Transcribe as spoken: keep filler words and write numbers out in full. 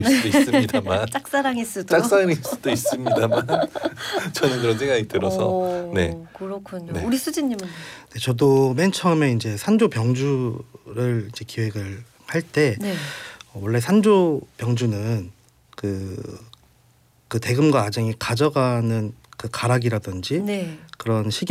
수도 있습니다만 짝사랑일 수도. 짝사랑일 수도 있습니다만 저는 그런 생각이 들어서 오, 네. 그렇군요. 네. 우리 수진님은? 네, 저도 맨 처음에 이제 산조 병주를 이제 기획을 할 때 네. 원래 산조 병주는 그, 그 대금과 아쟁이 가져가는 그 가락이라든지 네. 그런 식이